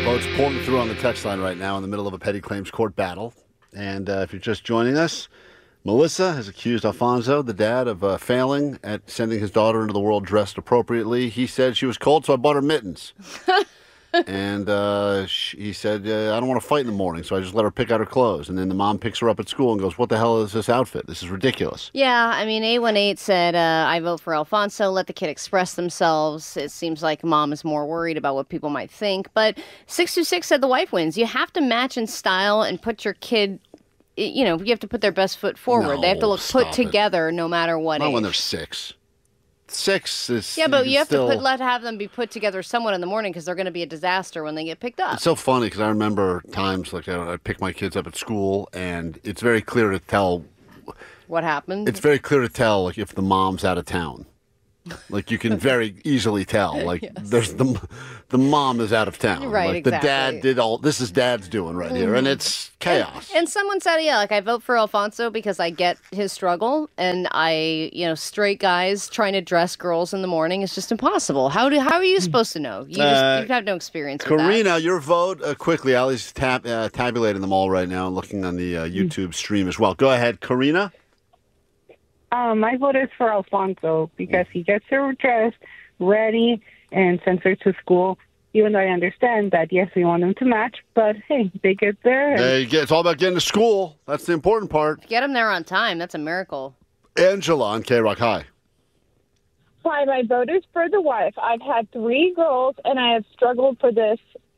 Votes pouring through on the text line right now in the middle of a petty claims court battle. And if you're just joining us, Melissa has accused Alfonso, the dad, of failing at sending his daughter into the world dressed appropriately. He said she was cold, so I bought her mittens. And he said, I don't want to fight in the morning, so I just let her pick out her clothes. And then the mom picks her up at school and goes, what the hell is this outfit? This is ridiculous. Yeah, I mean, A18 said, I vote for Alfonso. Let the kid express themselves. It seems like mom is more worried about what people might think. But 626 said the wife wins. You have to match in style and put your kid, you have to put their best foot forward. They have to look put together no matter what age. Not when they're 6. 6 is... Yeah, but you have to have them be put together somewhat in the morning because they're going to be a disaster when they get picked up. It's so funny because I remember times like I pick my kids up at school and it's very clear to tell... What happened? It's very clear to tell like if the mom's out of town. Like you can very easily tell. Like Yes. there's the mom is out of town. Right, like exactly. The dad did all this is dad's doing right here, and it's chaos. And someone said, I vote for Alfonso because I get his struggle, and straight guys trying to dress girls in the morning is just impossible. How are you supposed to know? You have no experience with that. Karina, your vote quickly. Ali's tabulating them all right now and looking on the YouTube stream as well. Go ahead, Karina. My vote is for Alfonso because he gets her dressed, ready, and sends her to school. Even though I understand that, yes, we want them to match, but hey, they get there. It's all about getting to school. That's the important part. Get them there on time. That's a miracle. Angela on K-Rock. Hi. Hi, my vote is for the wife. I've had 3 girls, and I have struggled for this.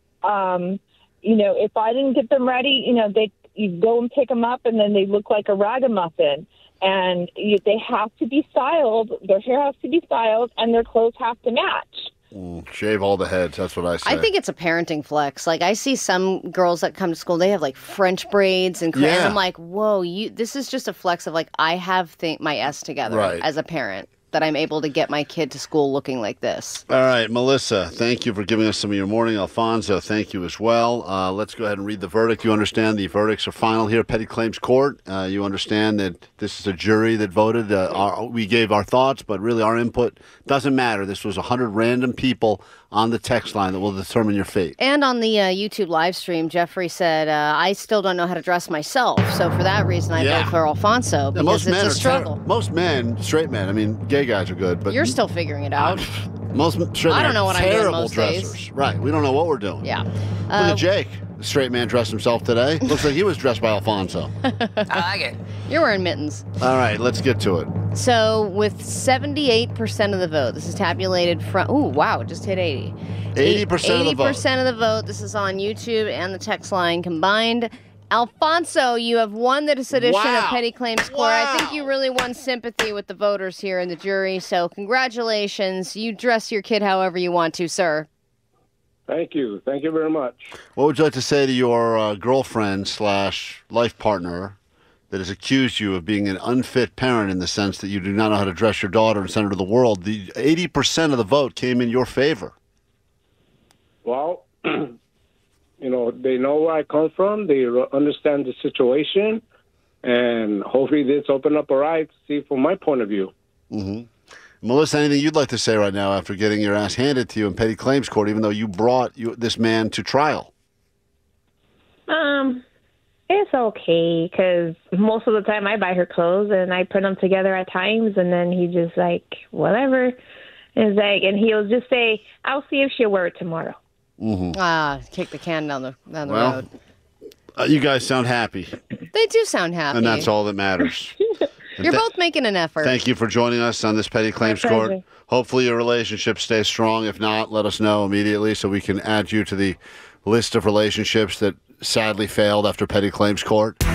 If I didn't get them ready, you go and pick them up, and then they look like a ragamuffin. And they have to be styled. Their hair has to be styled, and their clothes have to match. Shave all the heads. That's what I say. I think it's a parenting flex. Like I see some girls that come to school, they have like French braids and crap. And I'm like, whoa, this is just a flex of like I have my S together as a parent. That I'm able to get my kid to school looking like this. All right, Melissa, thank you for giving us some of your morning. Alfonso, thank you as well. Let's go ahead and read the verdict. You understand the verdicts are final here at Petty Claims Court. You understand that this is a jury that voted. We gave our thoughts, but really our input doesn't matter. This was 100 random people on the text line that will determine your fate. And on the YouTube live stream, Jeffrey said, I still don't know how to dress myself. So for that reason, I vote for Alfonso because it's a struggle. Most men, straight men, I mean, gay guys are good, but... You're still figuring it out. Most straight men I don't know what I'm doing most dressers. days. Right, we don't know what we're doing. Yeah. Look at Jake. The straight man dressed himself today. Looks like he was dressed by Alfonso. I like it. You're wearing mittens. All right, let's get to it. So with 78% of the vote, this is tabulated from... Ooh, wow, it just hit 80. 80% of the vote. 80% of the vote. This is on YouTube and the text line combined. Alfonso, you have won this edition of Petty Claims Court. I think you really won sympathy with the voters here in the jury, so congratulations. You dress your kid however you want to, sir. Thank you. Thank you very much. What would you like to say to your girlfriend/life partner that has accused you of being an unfit parent in the sense that you do not know how to dress your daughter and send her to the world? The 80% of the vote came in your favor. Well, they know where I come from. They understand the situation. And hopefully this open up our eyes to see from my point of view. Mm-hmm. Melissa, anything you'd like to say right now after getting your ass handed to you in Petty Claims Court, even though you brought this man to trial? It's okay, because most of the time I buy her clothes, and I put them together at times, and then he just whatever. And he'll just say, I'll see if she'll wear it tomorrow. Mm-hmm. Kick the can down the road. You guys sound happy. They do sound happy. And that's all that matters. You're both making an effort. Thank you for joining us on this Petty Claims Court. Hopefully your relationship stays strong. If not, let us know immediately so we can add you to the list of relationships that sadly failed after Petty Claims Court.